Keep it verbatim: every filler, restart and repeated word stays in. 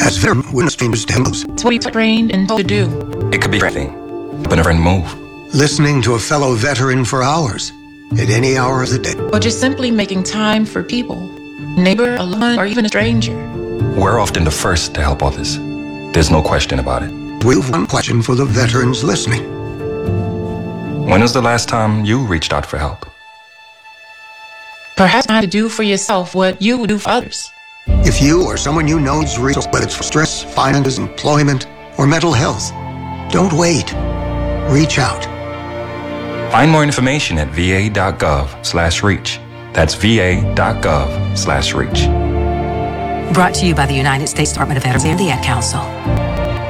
As veteran witness teams demos. It's what we trained and told to do. It could be anything, but a friend move. Listening to a fellow veteran for hours, at any hour of the day. Or just simply making time for people. Neighbor, a loved one, or even a stranger. We're often the first to help others. There's no question about it. We've one question for the veterans listening. When was the last time you reached out for help? Perhaps time to do for yourself what you would do for others. If you or someone you know needs resources, whether it's for stress, finances, employment, or mental health, don't wait. Reach out. Find more information at va.gov slash reach. That's va.gov slash reach. Brought to you by the United States Department of Veterans and the Ad Council.